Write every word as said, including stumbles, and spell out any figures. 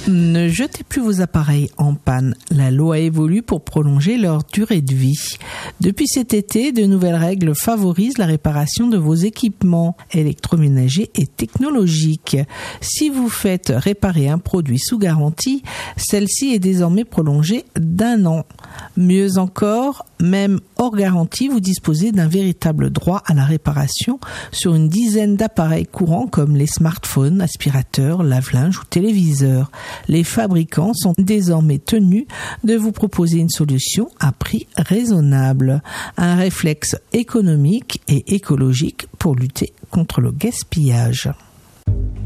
Ne jetez plus vos appareils en panne. La loi évolue pour prolonger leur durée de vie. Depuis cet été, de nouvelles règles favorisent la réparation de vos équipements électroménagers et technologiques. Si vous faites réparer un produit sous garantie, celle-ci est désormais prolongée d'un an. Mieux encore, même hors garantie, vous disposez d'un véritable droit à la réparation sur une dizaine d'appareils courants comme les smartphones, aspirateurs, lave-linge ou téléviseurs. Les fabricants sont désormais tenus de vous proposer une solution à prix raisonnable. Un réflexe économique et écologique pour lutter contre le gaspillage.